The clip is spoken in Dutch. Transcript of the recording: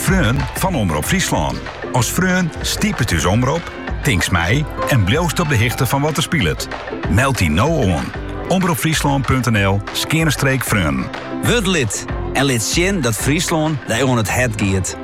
Freun van Omroep Friesland. Als Freun stiepet dus omroep, tinks mij en bloost op de hichte van wat er speelt. Meld die nou on. omroepfriesland.nl/Freun. Word lid en lid zien dat Friesland daar on het het giet.